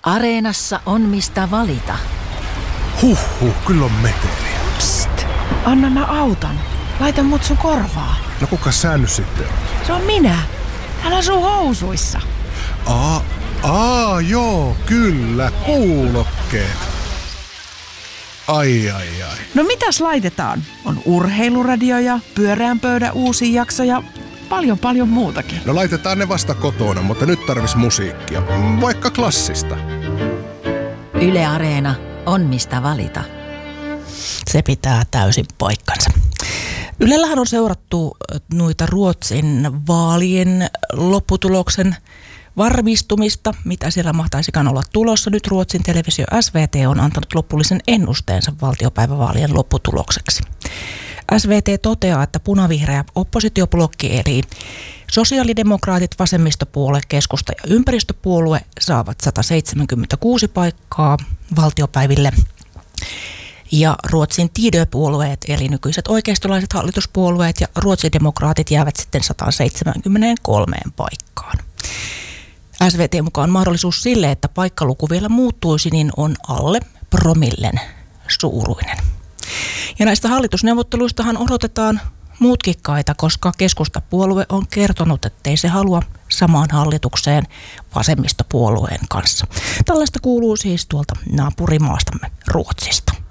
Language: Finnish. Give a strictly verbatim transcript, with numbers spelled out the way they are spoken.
Areenassa on mistä valita. Huhhuh, kyllä on meteliä. Psst, anna mä autan. Laita mut sun korvaa. No kuka sä nyt sitten on? Se on minä. Täällä on sun housuissa. Aa, aa, joo, kyllä, kuulokkeet. Ai, ai, ai. No mitäs laitetaan? On urheiluradio ja pyöreän pöydän uusi jakso ja paljon paljon muutakin. No laitetaan ne vasta kotona, mutta nyt tarvis musiikkia. Vaikka klassista. Yle Areena on mistä valita. Se pitää täysin paikkansa. Ylellähän on seurattu noita Ruotsin vaalien lopputuloksen varmistumista, mitä siellä mahtaisikaan olla tulossa. Nyt Ruotsin televisio S V T on antanut lopullisen ennusteensa valtiopäivävaalien lopputulokseksi. S V T toteaa, että punavihreä oppositioblokki eli sosiaalidemokraatit, vasemmistopuolue, keskusta ja ympäristöpuolue saavat sata seitsemänkymmentäkuusi paikkaa valtiopäiville. Ja Ruotsin Tidö-puolueet, eli nykyiset oikeistolaiset hallituspuolueet ja ruotsidemokraatit jäävät sitten sata seitsemänkymmentäkolme paikkaan. S V T mukaan mahdollisuus sille, että paikkaluku vielä muuttuisi, niin on alle promillen suuruinen. Ja näistä hallitusneuvotteluistahan odotetaan mutkikkaita, koska keskustapuolue on kertonut, ettei se halua samaan hallitukseen vasemmistopuolueen kanssa. Tällaista kuuluu siis tuolta naapurimaastamme Ruotsista.